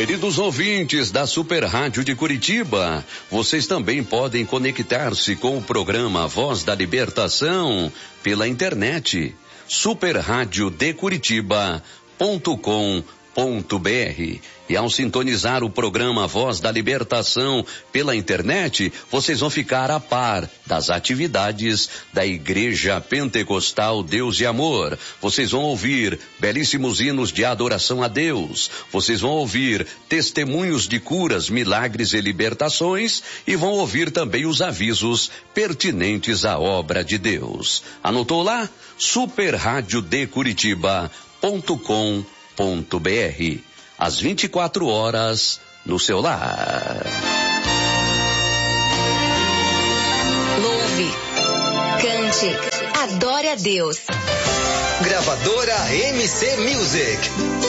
Queridos ouvintes da Super Rádio de Curitiba, vocês também podem conectar-se com o programa Voz da Libertação pela internet, superradiodecuritiba.com.br. E ao sintonizar o programa Voz da Libertação pela internet, vocês vão ficar a par das atividades da Igreja Pentecostal Deus e Amor. Vocês vão ouvir belíssimos hinos de adoração a Deus. Vocês vão ouvir testemunhos de curas, milagres e libertações e vão ouvir também os avisos pertinentes à obra de Deus. Anotou lá? superradiodecuritiba.com.br. Às 24 horas, no seu lar. Louve, cante, adore a Deus. Gravadora MC Music.